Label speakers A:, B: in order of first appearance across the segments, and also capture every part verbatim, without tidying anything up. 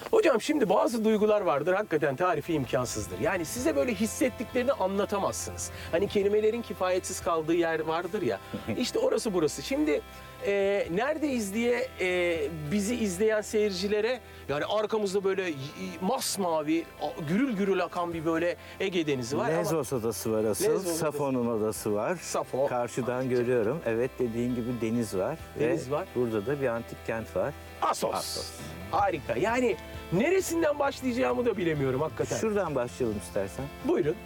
A: Hocam şimdi bazı duygular vardır, hakikaten tarifi imkansızdır. Yani size böyle hissettiklerini anlatamazsınız. Hani kelimelerin kifayetsiz kaldığı yer vardır ya. İşte orası burası. Şimdi e, neredeyiz diye e, bizi izleyen seyircilere, yani arkamızda böyle masmavi, gürül gürül akan bir böyle Ege Denizi var.
B: Lezvos
A: ama...
B: adası var asıl.
A: Lezvos
B: Safon'un adası var.
A: Safo.
B: Karşıdan
A: Aa,
B: görüyorum. Evet, dediğin gibi deniz var.
A: Deniz
B: Ve
A: var.
B: burada da bir antik kent var.
A: Assos.
B: Assos.
A: Harika. Yani neresinden başlayacağımı da bilemiyorum hakikaten.
B: Şuradan başlayalım istersen.
A: Buyurun.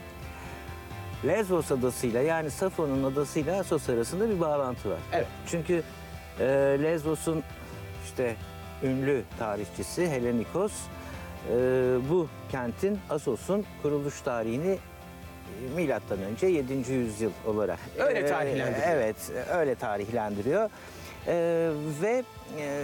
B: Lezvos adasıyla, yani Safon'un adasıyla Assos arasında bir bağlantı var.
A: Evet.
B: Çünkü e, Lezvos'un işte ünlü tarihçisi Helenikos e, bu kentin, Assos'un kuruluş tarihini e, milattan önce yedinci yüzyıl olarak
A: Öyle
B: e,
A: tarihlendiriyor.
B: Evet, öyle tarihlendiriyor. E, ve e,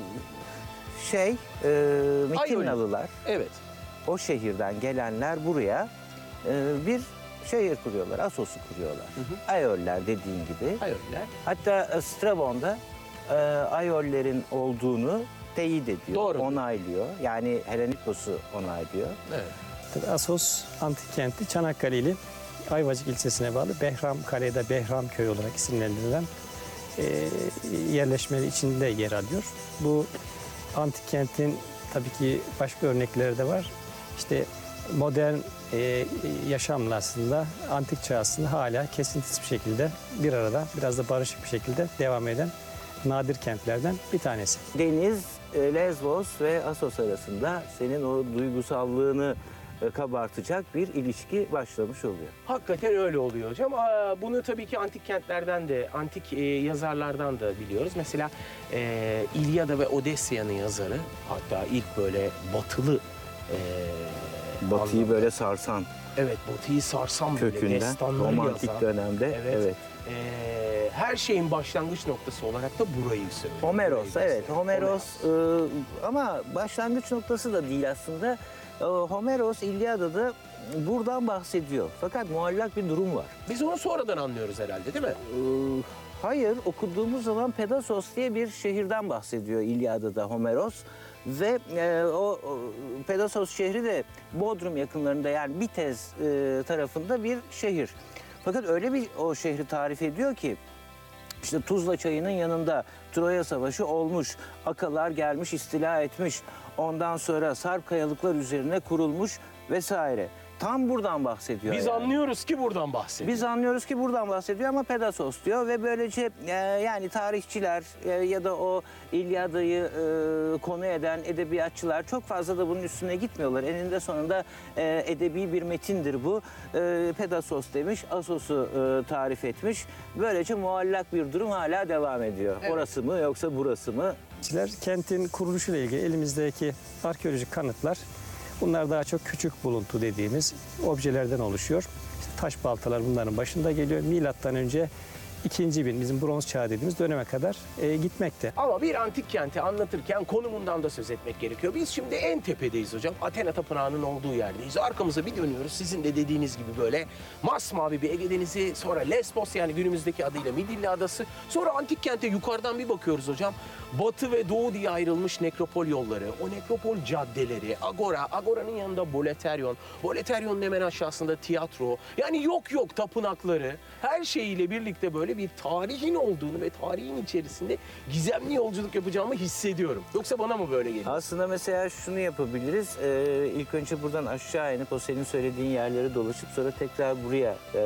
B: şey e, Mikinnalılar,
A: Evet.
B: o şehirden gelenler buraya e, bir şehir kuruyorlar, Assos'u kuruyorlar.
A: Hı hı.
B: Aioller dediğin gibi.
A: Aioller.
B: Hatta Strabon'da e, Aiollerin olduğunu teyit ediyor,
A: Doğru.
B: onaylıyor. Yani Helenikos'u onaylıyor.
A: Evet.
C: Assos antik kenti Çanakkale'li Ayvacık ilçesine bağlı Behram Kale'de Behram Köyü olarak isimlendirilen e, yerleşmeleri içinde yer alıyor. Bu antik kentin tabii ki başka örnekleri de var. İşte modern e, yaşamla aslında antik çağ aslında hala kesintisiz bir şekilde bir arada, biraz da barışık bir şekilde devam eden nadir kentlerden bir tanesi.
B: Deniz, e, Lezvos ve Assos arasında senin o duygusallığını e, kabartacak bir ilişki başlamış oluyor.
A: Hakikaten öyle oluyor hocam. Aa, bunu tabii ki antik kentlerden de, antik e, yazarlardan da biliyoruz. Mesela e, İlyada ve Odesya'nın yazarı, hatta ilk böyle batılı e,
B: Batıyı
A: anlamda,
B: böyle sarsan,
A: evet, Batı'yı sarsan böyle
B: kökünden,
A: destanları
B: romantik
A: yazan,
B: dönemde.
A: evet,
B: Evet.
A: e, her şeyin başlangıç noktası olarak da burayı söylüyor.
B: Homeros,
A: Burayı
B: evet.
A: gösteriyor.
B: Homeros, e, ama başlangıç noktası da değil aslında. E, Homeros İlyada'da buradan bahsediyor. Fakat muallak bir durum var.
A: Biz onu sonradan anlıyoruz herhalde, değil mi?
B: E, hayır, okuduğumuz zaman Pedasos diye bir şehirden bahsediyor İlyada'da Homeros. Ve e, o, o Pedasos şehri de Bodrum yakınlarında, yani Bitez e, tarafında bir şehir. Fakat öyle bir o şehri tarif ediyor ki, İşte Tuzla Çayı'nın yanında Troya Savaşı olmuş, Akalar gelmiş, istila etmiş, ondan sonra Sarp kayalıklar üzerine kurulmuş vesaire. Tam buradan bahsediyor.
A: Biz
B: yani.
A: anlıyoruz ki buradan bahsediyor.
B: Biz anlıyoruz ki buradan bahsediyor ama Pedasos diyor ve böylece e, yani tarihçiler e, ya da o İlyada'yı e, konu eden edebiyatçılar çok fazla da bunun üstüne gitmiyorlar. Eninde sonunda e, edebi bir metindir bu. E, Pedasos demiş, Assos'u e, tarif etmiş. Böylece muallak bir durum hala devam ediyor.
A: Evet.
B: Orası mı yoksa burası mı?
C: Kentin kuruluşuyla ilgili elimizdeki arkeolojik kanıtlar, bunlar daha çok küçük buluntu dediğimiz objelerden oluşuyor. İşte taş baltalar bunların başında geliyor. Milattan önce ikinci bin, bizim bronz çağı dediğimiz döneme kadar e, gitmekte.
A: Ama bir antik kenti anlatırken konumundan da söz etmek gerekiyor. Biz şimdi en tepedeyiz hocam. Athena Tapınağı'nın olduğu yerdeyiz. Arkamıza bir dönüyoruz. Sizin de dediğiniz gibi böyle masmavi bir Ege Denizi, sonra Lesbos, yani günümüzdeki adıyla Midilli Adası. Sonra antik kente yukarıdan bir bakıyoruz hocam. Batı ve doğu diye ayrılmış nekropol yolları, o nekropol caddeleri, agora, agoranın yanında boleteryon, boleteryonun hemen aşağısında tiyatro. Yani yok yok tapınakları, her şeyiyle birlikte böyle bir tarihin olduğunu ve tarihin içerisinde gizemli yolculuk yapacağımı hissediyorum. Yoksa bana mı böyle geliyor?
B: Aslında mesela şunu yapabiliriz. Ee, ilk önce buradan aşağı inip o senin söylediğin yerleri dolaşıp sonra tekrar buraya e,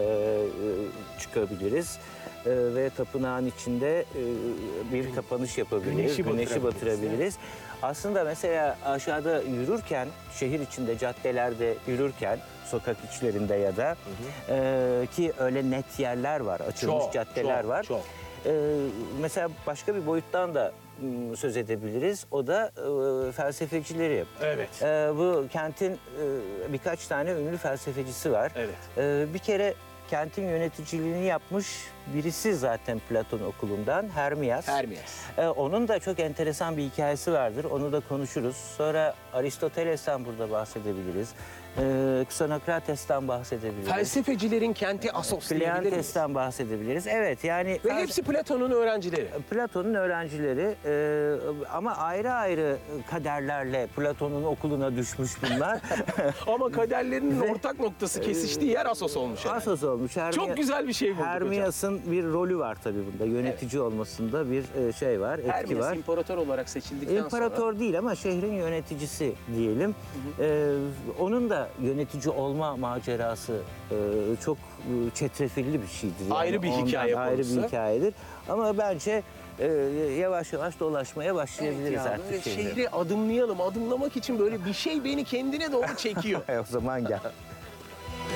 B: e, çıkabiliriz. E, ve tapınağın içinde e, bir kapanış yapabiliriz.
A: Güneşi
B: Güneşi,
A: batırabiliriz,
B: batırabiliriz. Aslında mesela aşağıda yürürken, şehir içinde, caddelerde yürürken, sokak içlerinde ya da e, ki öyle net yerler var, açılmış
A: Çok,
B: caddeler
A: çok,
B: var.
A: çok.
B: E, mesela başka bir boyuttan da m, söz edebiliriz. O da e, felsefecileri.
A: Evet.
B: E, bu kentin e, birkaç tane ünlü felsefecisi var.
A: Evet.
B: E, bir kere kentin yöneticiliğini yapmış birisi zaten Platon okulundan, Hermias.
A: Hermias.
B: Ee, onun da çok enteresan bir hikayesi vardır. Onu da konuşuruz. Sonra Aristoteles'ten burada bahsedebiliriz. e, Xenokrates'ten bahsedebiliriz.
A: Felsefecilerin kenti Assos diyebilir miyiz?
B: Kleantes'ten bahsedebiliriz. Evet yani
A: Ve hepsi Platon'un öğrencileri.
B: Platon'un öğrencileri e, ama ayrı ayrı kaderlerle Platon'un okuluna düşmüş bunlar.
A: Ama kaderlerinin
B: Ve-
A: ortak noktası kesiştiği yer Assos olmuş. Yani.
B: Assos olmuş. Hermi-
A: Çok güzel bir şey bulduk hocam.
B: Hermias'ın bir rolü var tabii bunda. Yönetici olmasında bir e, şey var, etki
A: Hermes
B: var.
A: imparator olarak seçildikten
B: İmparator
A: sonra...
B: değil ama şehrin yöneticisi diyelim. Ee, onun da yönetici olma macerası e, çok e, çetrefilli bir şeydir. Yani
A: Ayrı bir
B: ondan
A: hikaye
B: ayrı
A: konusu.
B: bir hikayedir. Ama bence e, yavaş yavaş dolaşmaya başlayabiliriz
A: Evet ya,
B: artık.
A: böyle
B: şehre.
A: şehri adımlayalım. Adımlamak için böyle bir şey beni kendine doğru çekiyor.
B: o zaman gel.